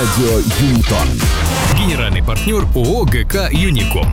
радио Юнитон. Генеральный партнер ООО ГК «Юником».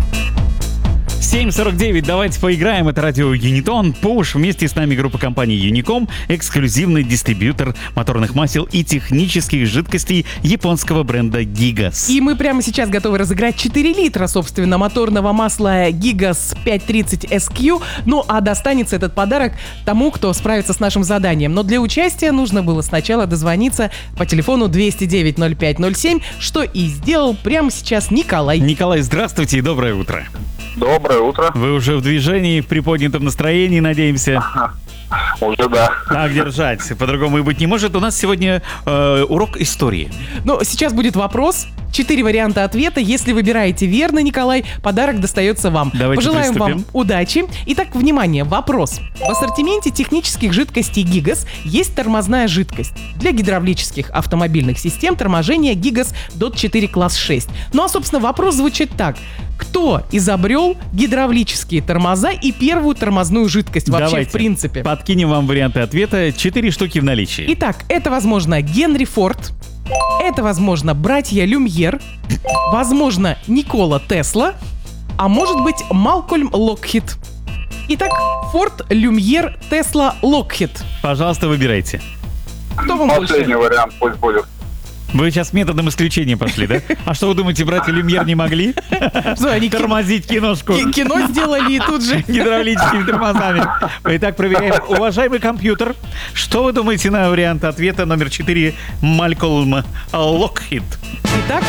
7:49, давайте поиграем. Это радио Юнитон. Push. Вместе с нами группа компании Юником, эксклюзивный дистрибьютор моторных масел и технических жидкостей японского бренда Gigas. И мы прямо сейчас готовы разыграть 4 литра, собственно, моторного масла Gigas 530 SQ. Ну, а достанется этот подарок тому, кто справится с нашим заданием. Но для участия нужно было сначала дозвониться по телефону 209-05-07, что и сделал прямо сейчас Николай. Николай, здравствуйте и доброе утро. Доброе утро. Вы уже в движении, в приподнятом настроении, надеемся. Уже да. Так держать, по-другому и быть не может. У нас сегодня урок истории. Ну, сейчас будет вопрос. 4 варианта ответа. Если выбираете верно, Николай, подарок достается вам. Давайте Пожелаем приступим. вам удачи. Итак, внимание, вопрос. В ассортименте технических жидкостей Gigas есть тормозная жидкость. Для гидравлических автомобильных систем торможения Gigas DOT 4 класс 6. Ну а, собственно, вопрос звучит так. Кто изобрел гидравлические тормоза и первую тормозную жидкость вообще Давайте в принципе? подкинем вам варианты ответа. 4 штуки в наличии. Итак, это, возможно, Генри Форд. Это, возможно, братья Люмьер. Возможно, Никола Тесла. А может быть, Малкольм Локхит. Итак, Форд, Люмьер, Тесла, Локхит. Пожалуйста, выбирайте. Кто вам Последний больше? вариант пусть будет. Вы сейчас методом исключения пошли, да? А что вы думаете, братья Люмьер не могли Что, они тормозить киношку кино сделали и тут же... гидравлическими тормозами? Итак, проверяем. Уважаемый компьютер, что вы думаете на вариант ответа номер 4 Малкольм Локхит? Итак,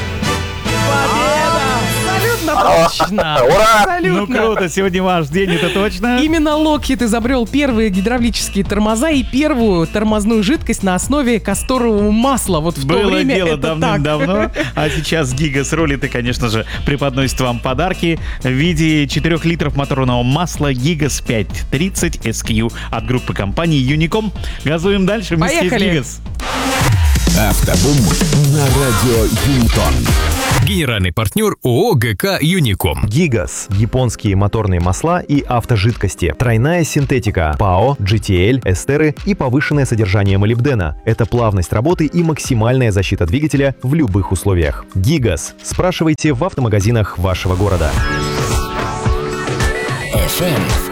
победа! Абсолютно точно! Ура! Абсолютно! Ну круто, сегодня ваш день, это точно. Именно Локхит изобрел первые гидравлические тормоза и первую тормозную жидкость на основе касторового масла. Вот в то Было время дело это давным-давно, а сейчас Gigas рулит и, конечно же, преподносит вам подарки в виде 4 литров моторного масла Gigas 530 SQ от группы компании Юником. Газуем дальше вместе Поехали. с Gigas. Автобум на радио Юнитон. Генеральный партнер ООО ГК «Юником». Gigas – японские моторные масла и автожидкости. Тройная синтетика, ПАО, GTL, эстеры и повышенное содержание молибдена. Это плавность работы и максимальная защита двигателя в любых условиях. Gigas. Спрашивайте в автомагазинах вашего города. FM